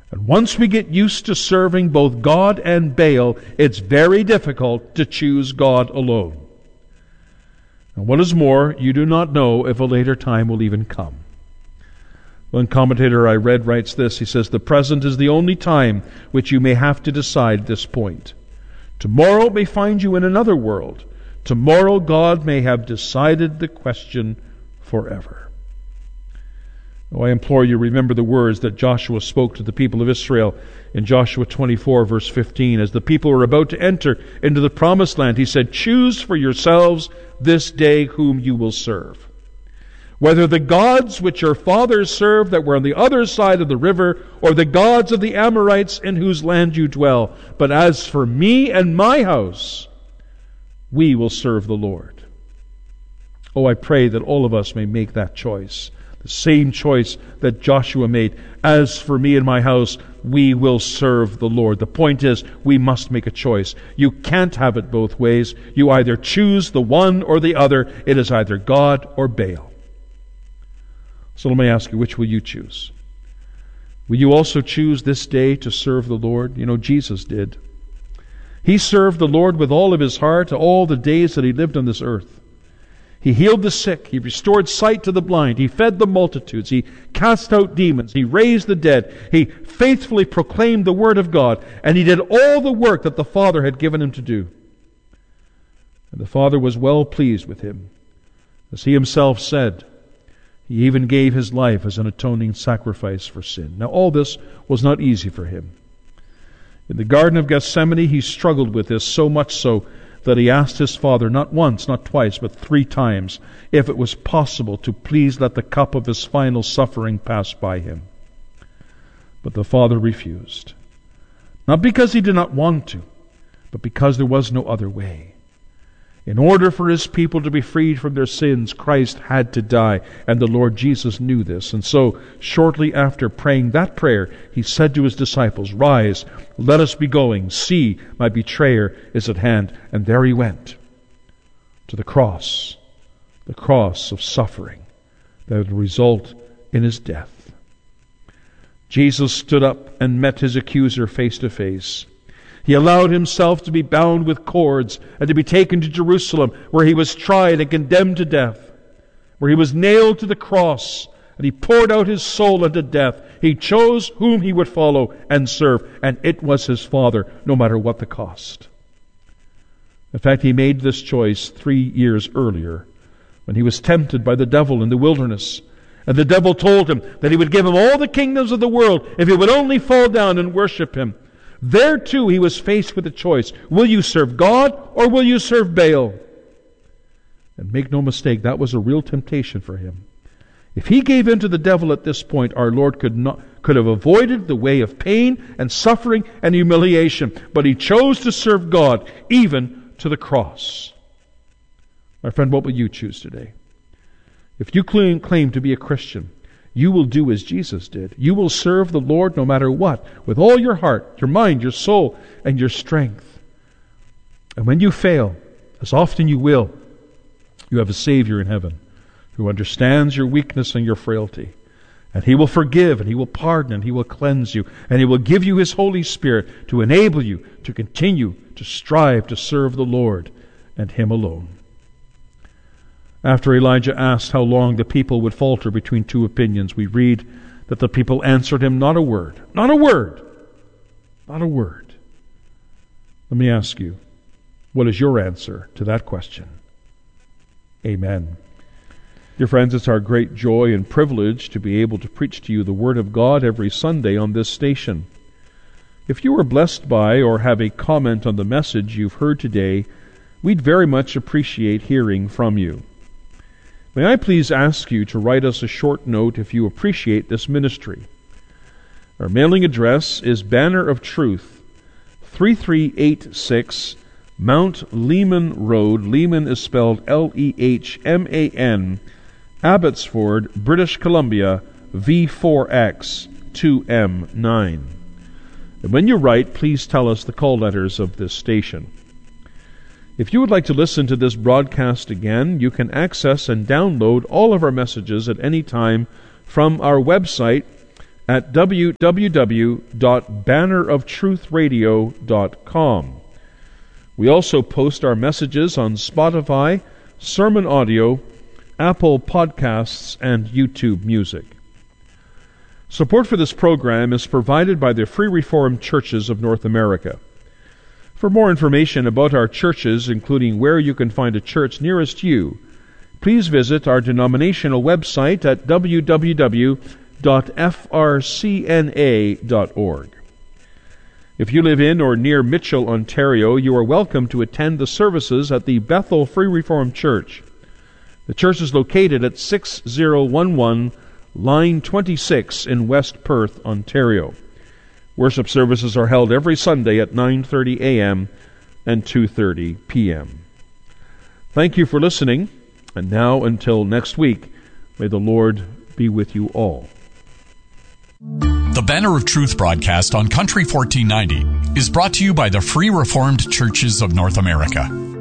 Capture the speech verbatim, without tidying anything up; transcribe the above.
And once we get used to serving both God and Baal, it's very difficult to choose God alone. And what is more, you do not know if a later time will even come. One commentator I read writes this. He says, "The present is the only time which you may have to decide this point. Tomorrow may find you in another world. Tomorrow God may have decided the question forever." Oh, I implore you, remember the words that Joshua spoke to the people of Israel in Joshua twenty-four, verse fifteen. As the people were about to enter into the promised land, he said, "Choose for yourselves this day whom you will serve. Whether the gods which your fathers served that were on the other side of the river, or the gods of the Amorites in whose land you dwell. But as for me and my house, we will serve the Lord." Oh, I pray that all of us may make that choice. The same choice that Joshua made. As for me and my house, we will serve the Lord. The point is, we must make a choice. You can't have it both ways. You either choose the one or the other. It is either God or Baal. So let me ask you, which will you choose? Will you also choose this day to serve the Lord? You know, Jesus did. He served the Lord with all of his heart all the days that he lived on this earth. He healed the sick. He restored sight to the blind. He fed the multitudes. He cast out demons. He raised the dead. He faithfully proclaimed the Word of God. And he did all the work that the Father had given him to do. And the Father was well pleased with him. As he himself said, he even gave his life as an atoning sacrifice for sin. Now all this was not easy for him. In the Garden of Gethsemane, he struggled with this, so much so that he asked his Father, not once, not twice, but three times, if it was possible to please let the cup of his final suffering pass by him. But the Father refused. Not because he did not want to, but because there was no other way. In order for his people to be freed from their sins, Christ had to die, and the Lord Jesus knew this. And so, shortly after praying that prayer, he said to his disciples, "Rise, let us be going. See, my betrayer is at hand." And there he went, to the cross, the cross of suffering that would result in his death. Jesus stood up and met his accuser face to face. He allowed himself to be bound with cords and to be taken to Jerusalem, where he was tried and condemned to death, where he was nailed to the cross, and he poured out his soul unto death. He chose whom he would follow and serve, and it was his Father, no matter what the cost. In fact, he made this choice three years earlier, when he was tempted by the devil in the wilderness. And the devil told him that he would give him all the kingdoms of the world if he would only fall down and worship him. There too he was faced with a choice. Will you serve God or will you serve Baal? And make no mistake, that was a real temptation for him. If he gave in to the devil at this point, our Lord could not could have avoided the way of pain and suffering and humiliation. But he chose to serve God, even to the cross. My friend, what will you choose today? If you claim, claim to be a Christian, you will do as Jesus did. You will serve the Lord no matter what, with all your heart, your mind, your soul, and your strength. And when you fail, as often you will, you have a Savior in heaven who understands your weakness and your frailty. And He will forgive, and He will pardon, and He will cleanse you, and He will give you His Holy Spirit to enable you to continue to strive to serve the Lord and Him alone. After Elijah asked how long the people would falter between two opinions, we read that the people answered him, "Not a word, not a word, not a word." Let me ask you, what is your answer to that question? Amen. Dear friends, it's our great joy and privilege to be able to preach to you the Word of God every Sunday on this station. If you were blessed by or have a comment on the message you've heard today, we'd very much appreciate hearing from you. May I please ask you to write us a short note if you appreciate this ministry. Our mailing address is Banner of Truth, three three eight six Mount Lehman Road. Lehman is spelled L E H M A N, Abbotsford, British Columbia, V four X two M nine. And when you write, please tell us the call letters of this station. If you would like to listen to this broadcast again, you can access and download all of our messages at any time from our website at w w w dot banner of truth radio dot com. We also post our messages on Spotify, Sermon Audio, Apple Podcasts, and YouTube Music. Support for this program is provided by the Free Reformed Churches of North America. For more information about our churches, including where you can find a church nearest you, please visit our denominational website at w w w dot f r c n a dot org. If you live in or near Mitchell, Ontario, you are welcome to attend the services at the Bethel Free Reformed Church. The church is located at six thousand eleven Line twenty-six in West Perth, Ontario. Worship services are held every Sunday at nine thirty a m and two thirty p m Thank you for listening, and now until next week, may the Lord be with you all. The Banner of Truth broadcast on Country fourteen ninety is brought to you by the Free Reformed Churches of North America.